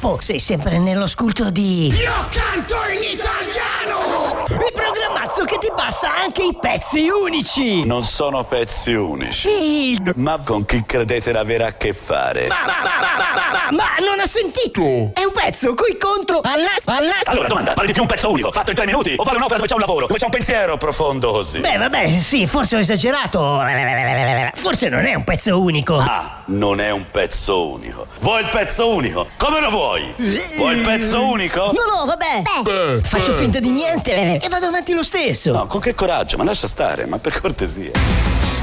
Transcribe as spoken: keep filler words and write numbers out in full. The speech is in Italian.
capo, sei sempre nello sculto di... Io canto in italiano! Il programmazzo che ti passa anche i pezzi unici! Non sono pezzi unici. Il... Ma con chi credete di avere a che fare? Ma, ma, ma, ma, ma, ma non ha sentito! È un pezzo coi contro alla... alla... Allora, domanda, vale di più un pezzo unico, fatto in tre minuti? O vale un'opera dove c'è un lavoro, dove c'è un pensiero profondo così? Beh, vabbè, sì, forse ho esagerato. Forse non è un pezzo unico. Ah, non è un pezzo unico. Vuoi il pezzo unico? Come lo vuoi? Vuoi il pezzo unico? No, no, vabbè. Beh, faccio finta di niente e vado avanti lo stesso. No, con che coraggio, ma lascia stare, ma per cortesia.